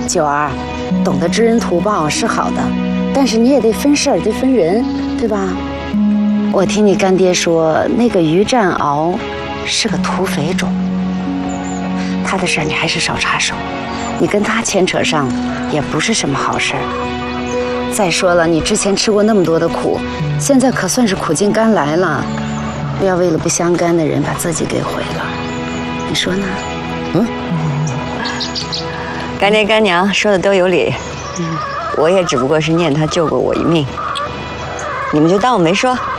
九儿，懂得知恩图报是好的，但是你也得分事儿，得分人，对吧？我听你干爹说，那个于占鳌是个土匪种，他的事儿你还是少插手，你跟他牵扯上也不是什么好事儿。再说了，你之前吃过那么多的苦，现在可算是苦尽甘来了，不要为了不相干的人把自己给毁了，你说呢？ 干爹干娘说的都有理，我也只不过是念他救过我一命，你们就当我没说。